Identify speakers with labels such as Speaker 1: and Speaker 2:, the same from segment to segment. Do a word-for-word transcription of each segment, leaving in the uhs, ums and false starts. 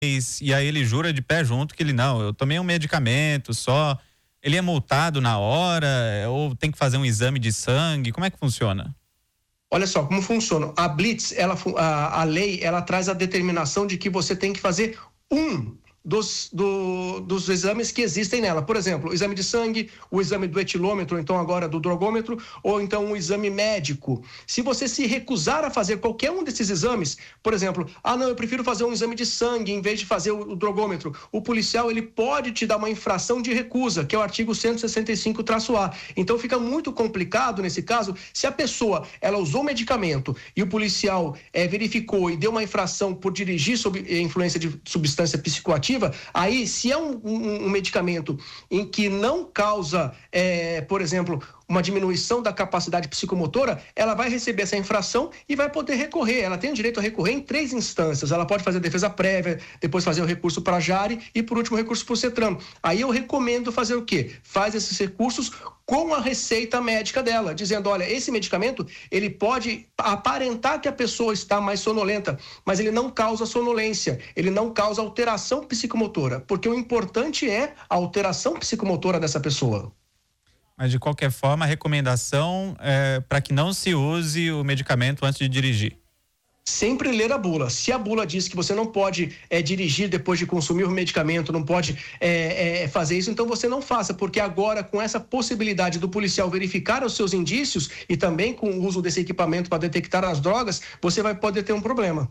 Speaker 1: e aí ele jura de pé junto que ele não, eu tomei um medicamento só. Ele é multado na hora ou tem que fazer um exame de sangue? Como é que funciona?
Speaker 2: Olha só como funciona. A Blitz, ela, a, a lei, ela traz a determinação de que você tem que fazer um Dos, do, dos exames que existem nela. Por exemplo, o exame de sangue, o exame do etilômetro, então agora do drogômetro, ou então um exame médico. Se você se recusar a fazer qualquer um desses exames, por exemplo, ah não, eu prefiro fazer um exame de sangue em vez de fazer o, o drogômetro, o policial ele pode te dar uma infração de recusa, que é o artigo cento e sessenta e cinco traço A. Então fica muito complicado nesse caso, se a pessoa ela usou medicamento e o policial é, verificou e deu uma infração por dirigir sob influência de substância psicoativa. Aí, se é um, um, um medicamento em que não causa, é, por exemplo, uma diminuição da capacidade psicomotora, ela vai receber essa infração e vai poder recorrer. Ela tem o direito a recorrer em três instâncias. Ela pode fazer defesa prévia, depois fazer o recurso para a Jari e, por último, o recurso para o CETRAN. Aí eu recomendo fazer o quê? Faz esses recursos com a receita médica dela, dizendo, olha, esse medicamento, ele pode aparentar que a pessoa está mais sonolenta, mas ele não causa sonolência, ele não causa alteração psicomotora, porque o importante é a alteração psicomotora dessa pessoa.
Speaker 1: Mas, de qualquer forma, a recomendação é para que não se use o medicamento antes de dirigir.
Speaker 2: Sempre ler a bula. Se a bula diz que você não pode é, dirigir depois de consumir o medicamento, não pode é, é, fazer isso, então você não faça, porque agora com essa possibilidade do policial verificar os seus indícios e também com o uso desse equipamento para detectar as drogas, você vai poder ter um problema.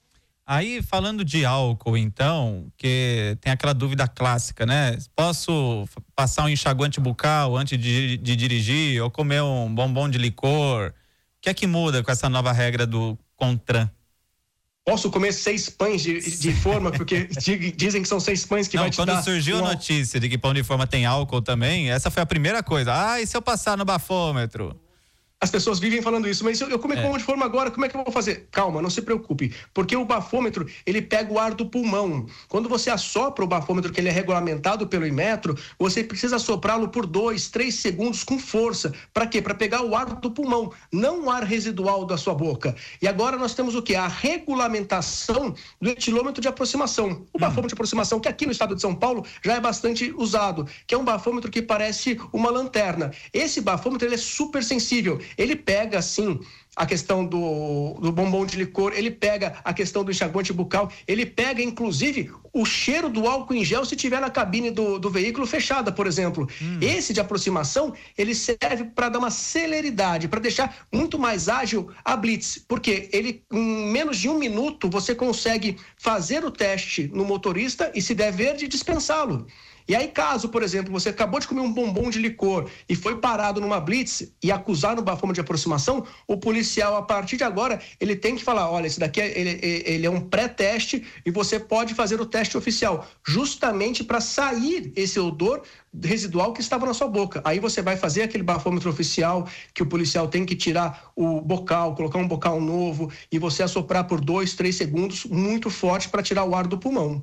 Speaker 1: Aí, falando de álcool, então, que tem aquela dúvida clássica, né? Posso passar um enxaguante bucal antes de, de dirigir ou comer um bombom de licor? O que é que muda com essa nova regra do CONTRAN?
Speaker 2: Posso comer seis pães de, de forma, porque dizem que são seis pães que
Speaker 1: não,
Speaker 2: vai te dar...
Speaker 1: Não, quando surgiu
Speaker 2: um...
Speaker 1: a notícia de que pão de forma tem álcool também, essa foi a primeira coisa. Ah, e se eu passar no bafômetro?
Speaker 2: As pessoas vivem falando isso, mas se eu comer é. pão de forma agora, como é que eu vou fazer? Calma, não se preocupe, porque o bafômetro, ele pega o ar do pulmão. Quando você assopra o bafômetro, que ele é regulamentado pelo Inmetro, você precisa assoprá-lo por dois, três segundos com força. Para quê? Para pegar o ar do pulmão, não o ar residual da sua boca. E agora nós temos o quê? A regulamentação do etilômetro de aproximação. O bafômetro de aproximação, que aqui no estado de São Paulo já é bastante usado, que é um bafômetro que parece uma lanterna. Esse bafômetro, ele é super sensível. Ele pega, assim, a questão do, do bombom de licor, ele pega a questão do enxaguante bucal, ele pega, inclusive, o cheiro do álcool em gel se tiver na cabine do, do veículo fechada, por exemplo. Hum. Esse de aproximação, ele serve para dar uma celeridade, para deixar muito mais ágil a Blitz, porque ele, em menos de um minuto, você consegue fazer o teste no motorista e, se der verde, dispensá-lo. E aí, caso, por exemplo, você acabou de comer um bombom de licor e foi parado numa blitz e acusar no bafômetro de aproximação, o policial, a partir de agora, ele tem que falar, olha, esse daqui é, ele, ele é um pré-teste e você pode fazer o teste oficial, justamente para sair esse odor residual que estava na sua boca. Aí você vai fazer aquele bafômetro oficial que o policial tem que tirar o bocal, colocar um bocal novo e você assoprar por dois, três segundos muito forte para tirar o ar do pulmão.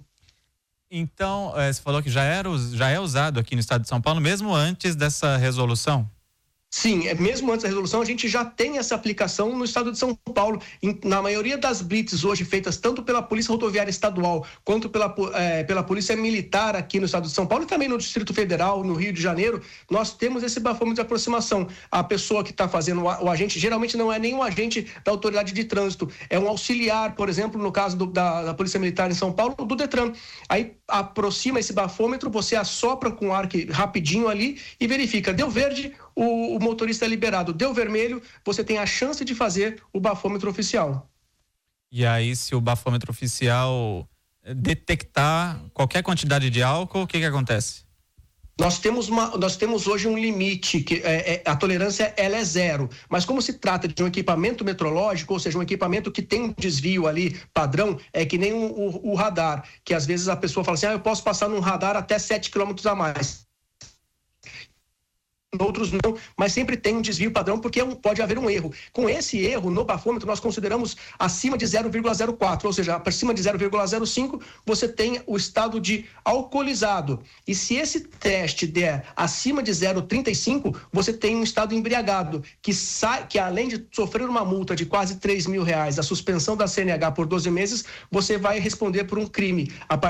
Speaker 1: Então, você falou que já, era, já é usado aqui no estado de São Paulo, mesmo antes dessa resolução?
Speaker 2: Sim, mesmo antes da resolução, a gente já tem essa aplicação no estado de São Paulo. Na maioria das blitz hoje feitas tanto pela Polícia Rodoviária Estadual quanto pela, é, pela Polícia Militar aqui no estado de São Paulo e também no Distrito Federal, no Rio de Janeiro, nós temos esse bafômetro de aproximação. A pessoa que está fazendo o, o agente, geralmente não é nem um agente da autoridade de trânsito, é um auxiliar, por exemplo, no caso do, da, da Polícia Militar em São Paulo, do Detran. Aí aproxima esse bafômetro, você assopra com o ar que, rapidinho ali e verifica, deu verde, o, o motorista é liberado, deu vermelho, você tem a chance de fazer o bafômetro oficial.
Speaker 1: E aí, se o bafômetro oficial detectar qualquer quantidade de álcool, o que que acontece?
Speaker 2: Nós temos, uma, nós temos hoje um limite, que é, é, a tolerância ela é zero, mas como se trata de um equipamento metrológico, ou seja, um equipamento que tem um desvio ali padrão, é que nem o, o, o radar, que às vezes a pessoa fala assim, ah, eu posso passar num radar até sete quilômetros a mais. outros não, mas sempre tem um desvio padrão, porque pode haver um erro. Com esse erro, no bafômetro, nós consideramos acima de zero vírgula zero quatro, ou seja, acima de zero vírgula zero cinco, você tem o estado de alcoolizado. E se esse teste der acima de zero vírgula trinta e cinco, você tem um estado embriagado, que, sai, que além de sofrer uma multa de quase três mil reais, a suspensão da C N H por doze meses, você vai responder por um crime. A